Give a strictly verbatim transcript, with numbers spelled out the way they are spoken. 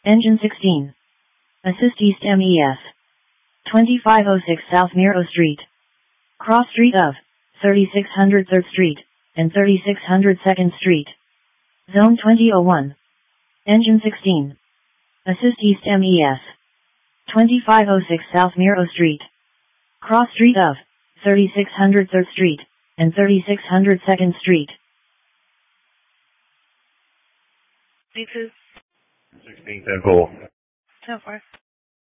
Engine sixteen. Assist East M E S. twenty-five oh six South Miro Street. Cross street of thirty-six hundred third Street and thirty-six hundred second Street. Zone twenty oh one. Engine sixteen. Assist East M E S. twenty-five oh six South Miro Street. Cross street of thirty-six hundred third Street and thirty-six hundred second Street. D two. sixteen ten four. ten four.